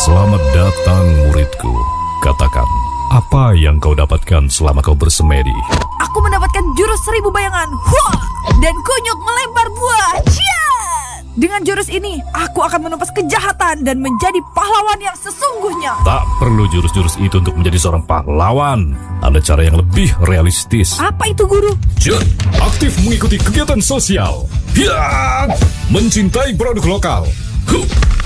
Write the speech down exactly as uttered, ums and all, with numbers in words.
Selamat datang muridku. Katakan, apa yang kau dapatkan selama kau bersemedi? Aku mendapatkan jurus seribu bayangan. Hua! Dan kunyuk melempar buah. Cia! Dengan jurus ini, aku akan menumpas kejahatan dan menjadi pahlawan yang sesungguhnya. Tak perlu jurus-jurus itu untuk menjadi seorang pahlawan. Ada cara yang lebih realistis. Apa itu, Guru? Jut, aktif mengikuti kegiatan sosial. Hiat, mencintai produk lokal. Huh.